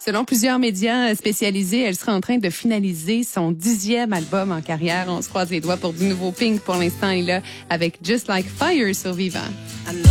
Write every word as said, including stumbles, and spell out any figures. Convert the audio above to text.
Selon plusieurs médias spécialisés, elle serait en train de finaliser son dixième album en carrière. On se croise les doigts pour du nouveau Pink. Pour l'instant, il est là avec Just Like Fire sur Vivant.